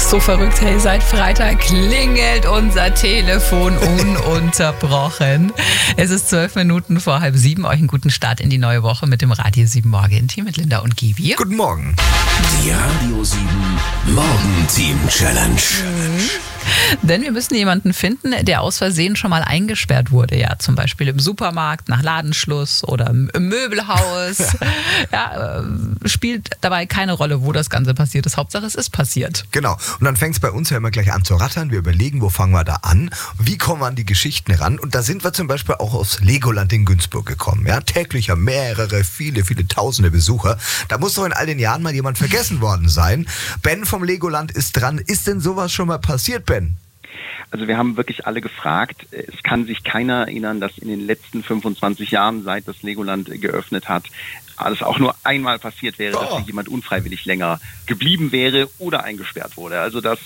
So verrückt, hey, seit Freitag klingelt unser Telefon ununterbrochen. Es ist 12 Minuten vor 6:30. Euch einen guten Start in die neue Woche mit dem Radio 7 Morgen-Team mit Linda und Gibi. Guten Morgen. Die Radio 7 Morgen-Team Challenge. Denn wir müssen jemanden finden, der aus Versehen schon mal eingesperrt wurde. Ja, zum Beispiel im Supermarkt nach Ladenschluss oder im Möbelhaus. Ja, spielt dabei keine Rolle, wo das Ganze passiert ist. Hauptsache, es ist passiert. Genau. Und dann fängt es bei uns ja immer gleich an zu rattern. Wir überlegen, wo fangen wir da an? Wie kommen wir an die Geschichten ran? Und da sind wir zum Beispiel auch aufs Legoland in Günzburg gekommen. Ja, täglich ja viele tausende Besucher. Da muss doch in all den Jahren mal jemand vergessen worden sein. Ben vom Legoland ist dran. Ist denn sowas schon mal passiert, Ben? Also wir haben wirklich alle gefragt. Es kann sich keiner erinnern, dass in den letzten 25 Jahren, seit das Legoland geöffnet hat, alles auch nur einmal passiert wäre, dass jemand unfreiwillig länger geblieben wäre oder eingesperrt wurde. Also das,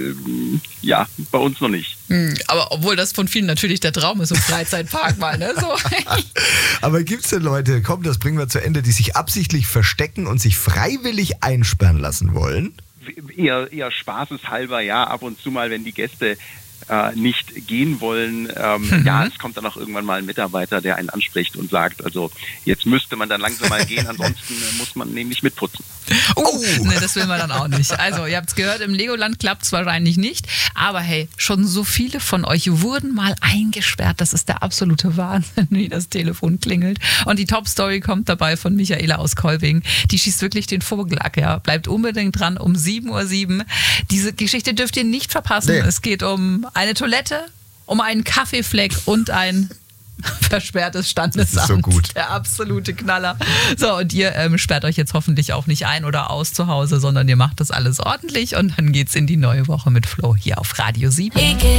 bei uns noch nicht. Aber obwohl das von vielen natürlich der Traum ist, im Freizeitpark mal, ne? So. Aber gibt es denn Leute, komm, das bringen wir zu Ende, die sich absichtlich verstecken und sich freiwillig einsperren lassen wollen? Eher spaßeshalber, ja, ab und zu mal, wenn die Gäste nicht gehen wollen. Es kommt dann auch irgendwann mal ein Mitarbeiter, der einen anspricht und sagt, also jetzt müsste man dann langsam mal gehen, ansonsten muss man nämlich mitputzen. Ne, das will man dann auch nicht. Also, ihr habt es gehört, im Legoland klappt es wahrscheinlich nicht. Aber hey, schon so viele von euch wurden mal eingesperrt. Das ist der absolute Wahnsinn, wie das Telefon klingelt. Und die Top-Story kommt dabei von Michaela aus Kolbing. Die schießt wirklich den Vogel ab, ja. Bleibt unbedingt dran um 7:07 Uhr. Diese Geschichte dürft ihr nicht verpassen. Nee. Es geht um eine Toilette, um einen Kaffeefleck und ein versperrtes Standesamt. Das ist so gut. Der absolute Knaller. So, und ihr sperrt euch jetzt hoffentlich auch nicht ein oder aus zu Hause, sondern ihr macht das alles ordentlich und dann geht's in die neue Woche mit Flo hier auf Radio 7.